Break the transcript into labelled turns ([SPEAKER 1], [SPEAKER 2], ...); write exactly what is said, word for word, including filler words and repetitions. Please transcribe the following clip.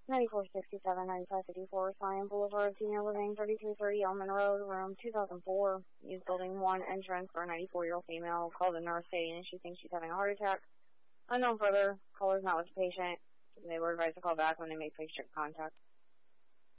[SPEAKER 1] ninety-four sixty-seven, ninety-five fifty-four, Scion Boulevard, Senior Living, thirty-three thirty Elman Road, room two thousand four. Use building one entrance for a ninety-four-year-old female. Called the nurse saying she thinks she's having a heart attack. Unknown further. Caller's not with the patient. They were advised to call back when they make patient contact.